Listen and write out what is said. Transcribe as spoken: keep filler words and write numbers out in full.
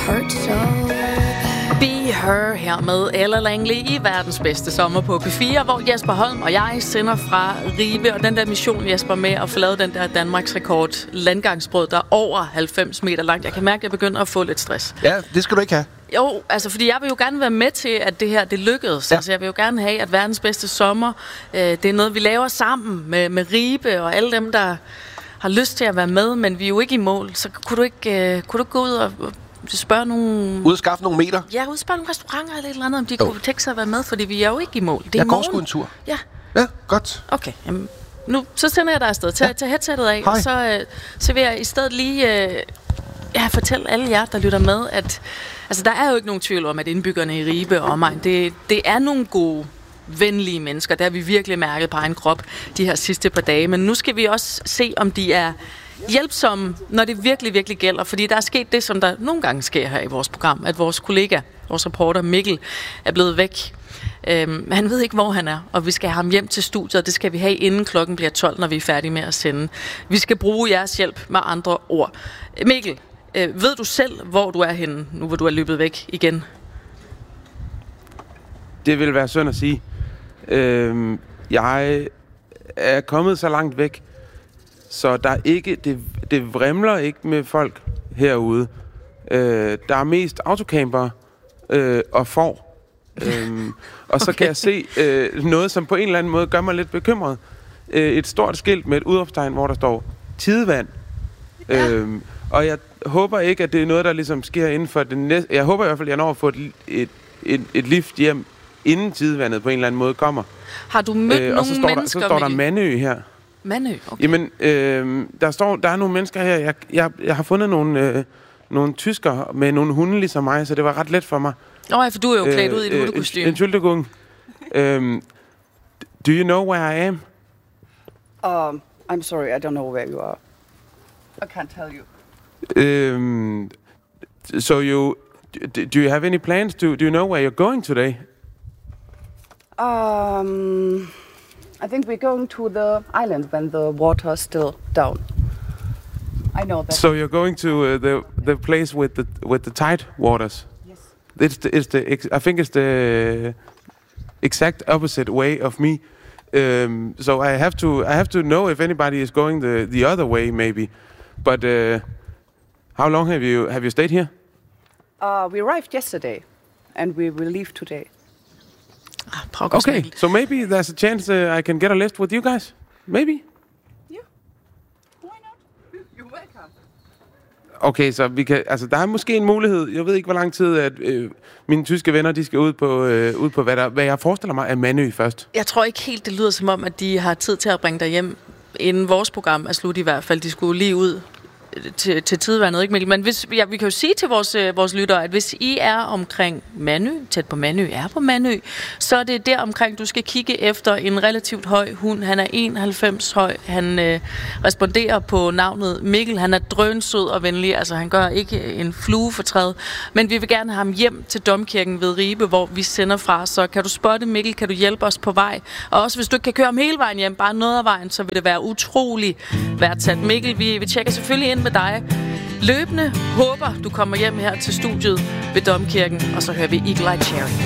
hurt so bad. Be Her her med Ella Langley i verdens bedste sommer på P fire, hvor Jesper Holm og jeg sender fra Ribe. Og den der mission, Jesper, med at få lavet den der Danmarks rekord landgangsbrød, der er over halvfems meter langt. Jeg kan mærke, at jeg begynder at få lidt stress. Ja, det skal du ikke have. Jo, altså fordi jeg vil jo gerne være med til, at det her, det lykkedes. Ja. Altså jeg vil jo gerne have, at verdens bedste sommer, øh, det er noget, vi laver sammen med, med Ribe og alle dem, der har lyst til at være med, men vi er jo ikke i mål. Så kunne du ikke, øh, kunne du gå ud og spørge nogle... Ud og skaffe nogle meter? Ja, ud og spørge nogle restauranter eller et eller andet, om de jo. kunne tænke sig at være med, fordi vi er jo ikke i mål. Det er jeg i går sgu en tur. Ja. Ja, godt. Okay, jamen, nu så sender jeg dig afsted. Tag, ja. tag headsettet af, Hej. og så, øh, så vil jeg i stedet lige øh, ja, fortælle alle jer, der lytter med, at altså, der er jo ikke nogen tvivl om, at indbyggerne i Ribe og omegn, det, det er nogle gode, venlige mennesker. Det har vi virkelig mærket på egen krop de her sidste par dage. Men nu skal vi også se, om de er hjælpsomme, når det virkelig, virkelig gælder. Fordi der er sket det, som der nogle gange sker her i vores program, at vores kollega, vores reporter Mikkel, er blevet væk. Øhm, han ved ikke, hvor han er, og vi skal have ham hjem til studiet, og det skal vi have, inden klokken bliver tolv, når vi er færdige med at sende. Vi skal bruge jeres hjælp med andre ord. Mikkel, øh, ved du selv, hvor du er henne, nu hvor du er løbet væk igen? Det vil være synd at sige. Øhm, jeg er kommet så langt væk, så der er ikke, det, det vrimler ikke med folk herude. Øh, der er mest autocamper øh, og får. øhm, og så okay. kan jeg se øh, noget, som på en eller anden måde gør mig lidt bekymret. Øh, et stort skilt med et udråbstegn, hvor der står tidevand. Ja. Øhm, og jeg håber ikke, at det er noget, der ligesom sker inden for det næste... Jeg håber i hvert fald, at jeg når at få et, et, et, et lift hjem, inden tidevandet på en eller anden måde kommer. Har du mødt øh, nogle og så står mennesker, der, så står der Mandø her. Mandø, okay. Jamen, øh, der, står, der er nogle mennesker her. Jeg, jeg, jeg har fundet nogle, øh, nogle tyskere med nogle hunde ligesom mig, så det var ret let for mig. Nå ja, for du er jo klædt øh, ud i et hundekostyme. En Entschuldigung. um, Do you know where I am? Um, I'm sorry, I don't know where you are. I can't tell you. Um, so you... Do you have any plans? Do, do you know where you're going today? Um, I think we're going to the island when the water's still down. I know that. So you're going to uh, the the place with the with the tide waters? Yes. It's the, it's the I think it's the exact opposite way of me. Um, so I have to I have to know if anybody is going the the other way maybe. But uh, how long have you have you stayed here? Uh, we arrived yesterday, and we will leave today. Ah, okay, so maybe there's a chance uh, I can get a lift with you guys. Maybe. Yeah. Why not? You're welcome. Okay, så vi kan, altså der er måske en mulighed. Jeg ved ikke, hvor lang tid at øh, mine tyske venner, de skal ud på, øh, ud på hvad, der, hvad jeg forestiller mig er Mandø først. Jeg tror ikke helt, det lyder som om, at de har tid til at bringe dig hjem, inden vores program er slut i hvert fald. De skulle lige ud til, til tidevandet, ikke Mikkel? Men hvis, ja, vi kan jo sige til vores, øh, vores lyttere, at hvis I er omkring Mandø, tæt på Mandø, er på Mandø, så er det der omkring, du skal kigge efter en relativt høj hund. Han er enoghalvfems høj. Han øh, responderer på navnet Mikkel. Han er drønsød og venlig. Altså, han gør ikke en flue for træet. Men vi vil gerne have ham hjem til Domkirken ved Ribe, hvor vi sender fra. Så kan du spotte Mikkel? Kan du hjælpe os på vej? Og også hvis du ikke kan køre ham hele vejen hjem, bare noget af vejen, så vil det være utrolig værdsat. Mikkel, vi, vi tjekker selvfølgelig ind med dig løbende. Håber, du kommer hjem her til studiet ved Domkirken, og så hører vi Eagle Eye Cherry.